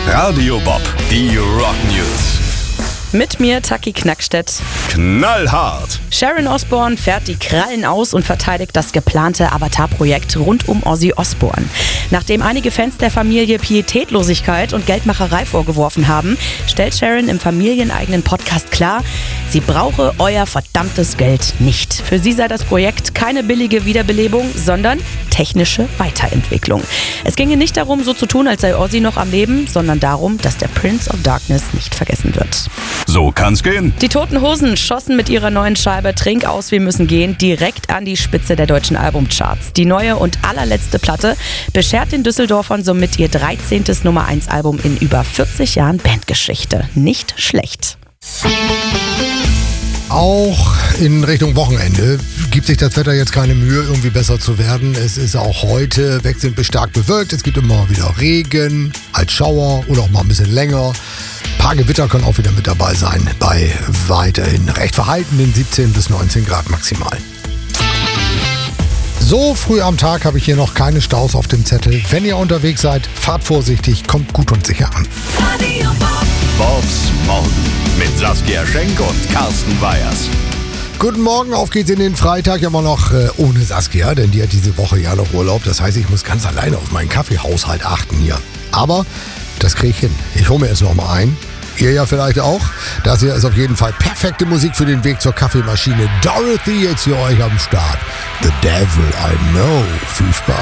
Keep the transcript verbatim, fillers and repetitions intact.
Radio Bob, die Rock News. Mit mir Taki Knackstedt. Knallhart. Sharon Osbourne fährt die Krallen aus und verteidigt das geplante Avatar-Projekt rund um Ozzy Osbourne. Nachdem einige Fans der Familie Pietätlosigkeit und Geldmacherei vorgeworfen haben, stellt Sharon im familieneigenen Podcast klar, sie brauche euer verdammtes Geld nicht. Für sie sei das Projekt keine billige Wiederbelebung, sondern technische Weiterentwicklung. Es ginge nicht darum, so zu tun, als sei Ozzy noch am Leben, sondern darum, dass der Prince of Darkness nicht vergessen wird. So kann's gehen. Die Toten Hosen schossen mit ihrer neuen Scheibe Trink aus, wir müssen gehen direkt an die Spitze der deutschen Albumcharts. Die neue und allerletzte Platte beschert den Düsseldorfern somit ihr dreizehntes Nummer eins Album in über vierzig Jahren Bandgeschichte. Nicht schlecht. Auch in Richtung Wochenende gibt sich das Wetter jetzt keine Mühe, irgendwie besser zu werden. Es ist auch heute wechselnd bis stark bewölkt. Es gibt immer wieder Regen, als Schauer oder auch mal ein bisschen länger. Ein paar Gewitter können auch wieder mit dabei sein, bei weiterhin recht verhaltenen siebzehn bis neunzehn Grad maximal. So früh am Tag habe ich hier noch keine Staus auf dem Zettel. Wenn ihr unterwegs seid, fahrt vorsichtig, kommt gut und sicher an. Bobs Morgen mit Saskia Schenk und Carsten Weyers. Guten Morgen, auf geht's in den Freitag, immer noch äh, ohne Saskia, denn die hat diese Woche ja noch Urlaub. Das heißt, ich muss ganz alleine auf meinen Kaffeehaushalt achten hier. Aber das kriege ich hin. Ich hole mir jetzt noch mal ein. Ihr ja vielleicht auch. Das hier ist auf jeden Fall perfekte Musik für den Weg zur Kaffeemaschine. Dorothy jetzt für euch am Start. The Devil I Know. Viel Spaß.